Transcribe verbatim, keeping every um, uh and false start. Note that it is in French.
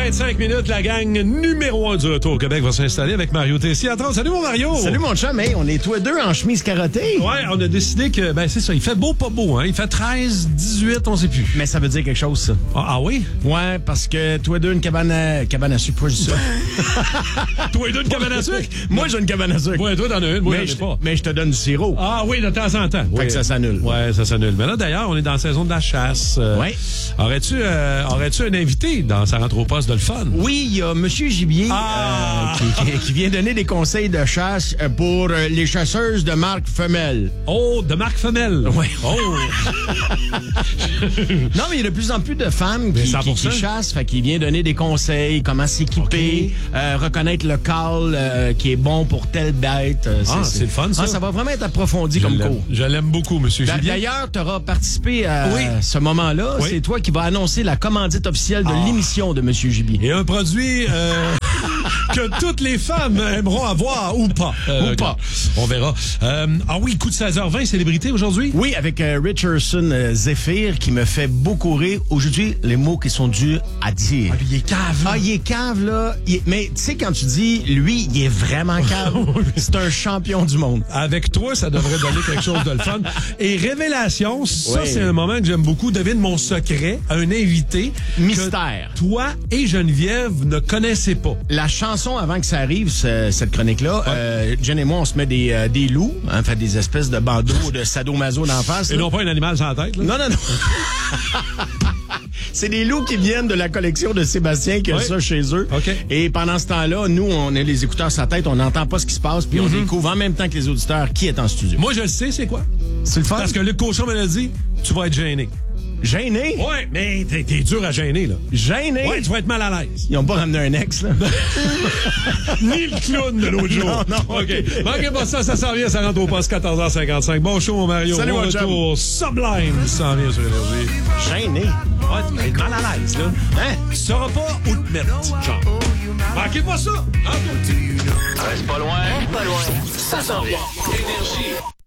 vingt-cinq minutes, la gang numéro un du Retour au Québec va s'installer avec Mario Tessier. Attends, salut mon Mario! Salut mon chum, hey, on est tous les deux en chemise carottée. Ouais, on a décidé que, ben c'est ça, il fait beau, pas beau, hein. Il fait treize, dix-huit, on sait plus. Mais ça veut dire quelque chose, ça. Ah, ah oui? Ouais, parce que tous les deux, une cabane à, cabane à sucre, pourquoi je dis ça? Toi et deux, une cabane à sucre? Moi, j'ai une cabane à sucre. Ouais, toi, t'en as une, moi, mais, j'en ai je, pas. mais je te donne du sirop. Ah oui, de temps en temps. Fait Oui. que ça s'annule. Ouais, ça s'annule. Mais là, d'ailleurs, on est dans la saison de la chasse. Euh, Ouais. Aurais-tu, euh, aurais-tu un invité dans sa rentre au poste de le fun? Oui, il y a Monsieur Gibier Ah! euh, qui, qui, qui vient donner des conseils de chasse pour euh, les chasseuses de marque femelle. Oh, de Marc Femelle. Ouais. Oh! Non, mais il y a de plus en plus de femmes qui, cent qui, pour cent. qui chassent, fait qu'il vient donner des conseils, comment s'équiper, Okay. euh, reconnaître le call euh, qui est bon pour telle bête. Euh, Ah, c'est le fun, ça. Ah, ça va vraiment être approfondi Je comme l'aime. cours. Je l'aime beaucoup, monsieur D'a- Gibier. D'ailleurs, tu auras participé à Oui. ce moment-là. Oui. C'est toi qui vas annoncer la commandite officielle de Ah. l'émission de Monsieur Gibier. Et un produit euh, que toutes les femmes aimeront avoir ou pas. Euh, Ou pas. On verra. Euh, ah oui, coup de seize heures vingt, célébrité aujourd'hui? Oui, avec euh, Richardson euh, Zephyr qui me fait beaucoup rire. Aujourd'hui, les mots qui sont durs à dire. Ah, lui, il est cave. Ah, il est cave, là. Il est- Mais tu sais, quand tu dis, lui, il est vraiment cave, c'est un champion du monde. Avec toi, ça devrait donner quelque chose de le fun. Et révélation, ça, Oui. c'est un moment que j'aime beaucoup. Devine mon secret, un invité. Mystère. Que toi et Geneviève ne connaissez pas. La chanson, avant que ça arrive, ce- cette chronique-là, euh, Jen et moi, on se met des, euh, des loups, hein, fait des espèces de bandeaux de sadomaso d'en face. Et là. non pas un animal sans tête. Là. Non, non, non. C'est des loups qui viennent de la collection de Sébastien qui a Oui. ça chez eux. OK. Et pendant ce temps-là, nous, on a les écouteurs sur la tête, on n'entend pas ce qui se passe, puis on découvre en même temps que les auditeurs qui est en studio. Moi, je le sais, c'est quoi? C'est le fun. Parce que Luc Cochon me l'a dit, tu vas être gêné. Gêné? Ouais, mais t'es, t'es dur à gêner, là. Gêné? Ouais, tu vas être mal à l'aise. Ils ont pas ramené un ex, là. Ni le clown de l'autre jour. Non, non, OK. OK. Manquez pas ça, ça s'en vient, ça rentre au poste quatorze heures cinquante-cinq. Bon show, mon Mario. Salut, Bon mon chum. retour. Sublime, ça s'en vient sur Énergie. Gêné? Ouais, tu vas être mal à l'aise, là. Hein? Tu sauras pas où te mettre, genre. Manquez pas ça. Rentre au- Reste pas loin. Reste pas loin. Ça s'en vient. Énergie.